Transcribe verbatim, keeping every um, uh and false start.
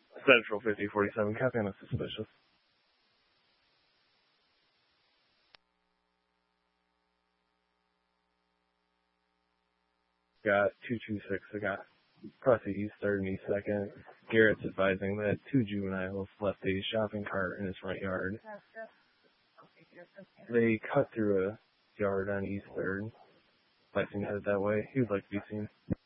Central fifty forty-seven, copy on a suspicious. Got two two six, I got across the East third and East second. Garrett's advising that two juveniles left a shopping cart in his front yard. They cut through a yard on East third. Flexing headed that way. He would like to be seen.